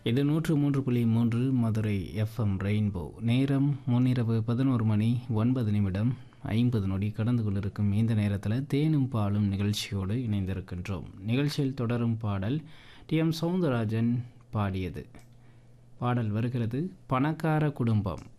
இது 103.3 Madurai FM rainbow. நேரம் முன்னிரவு 11 மணி 9 நிமிடம் 50 நொடி கடந்து கொண்டிருக்கும் இந்த நேரத்தில் தேனும் பாலும் நிகழ்ச்சியோடு இணைந்திருக்கின்றோம். நிகழ்ச்சியில் தொடரும் பாடல் டி.எம். சௌந்தரராஜன் பாடியது. பாடல் வருகிறது. பணக்கார குடும்பம்.